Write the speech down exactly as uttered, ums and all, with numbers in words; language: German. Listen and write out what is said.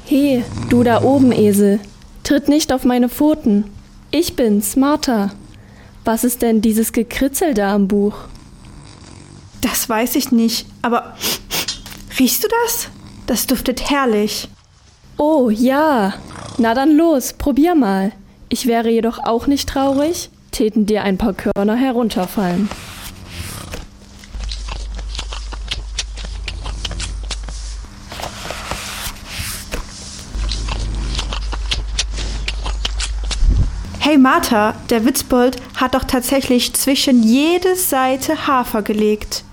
He, du da oben, Esel, tritt nicht auf meine Pfoten. Ich bin's, Martha. Was ist denn dieses Gekritzel da am Buch? Das weiß ich nicht, aber riechst du das? Das duftet herrlich. Oh, ja. Na dann los, probier mal. Ich wäre jedoch auch nicht traurig, täten dir ein paar Körner herunterfallen. Hey Martha, der Witzbold hat doch tatsächlich zwischen jede Seite Hafer gelegt.